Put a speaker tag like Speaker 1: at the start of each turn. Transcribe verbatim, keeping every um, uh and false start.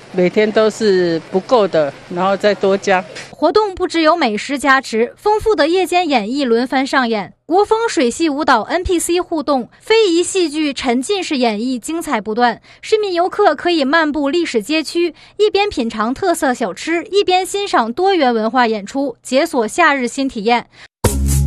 Speaker 1: 每天都是不够的，然后再多加。
Speaker 2: 活动不只有美食加持，丰富的夜间演绎轮番上演，国风水系舞蹈 N P C 互动，非遗戏剧沉浸式演绎精彩不断。市民游客可以漫步历史街区，一边品尝特色小吃，一边欣赏多元文化演出，解锁夏日新体验。